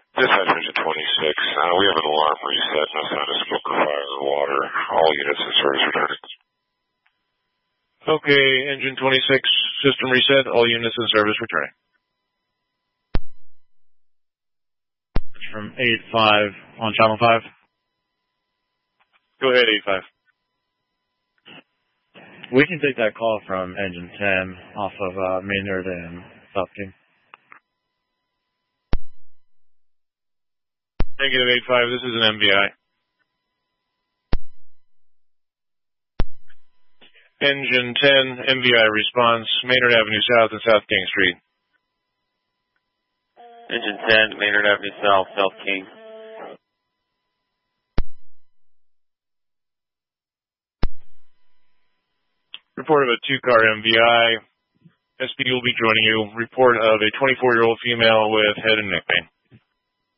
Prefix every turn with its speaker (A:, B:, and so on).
A: Dispatch Engine 26. We have an alarm reset, no sign of smoke or fire or water. All units in service returning.
B: Okay, Engine 26, system reset, all units in service returning.
C: From 8-5 on Channel 5.
B: Go ahead, 8-5.
C: We can take that call from Engine 10 off of Maynard and South King.
B: Negative 8-5, this is an MVI. Engine 10, MVI response, Maynard Avenue South and South King Street.
D: Engine 10, Maynard Avenue South, South King.
B: Report of a 2-car MVI. SPD will be joining you. Report of a 24-year-old female with head and neck pain.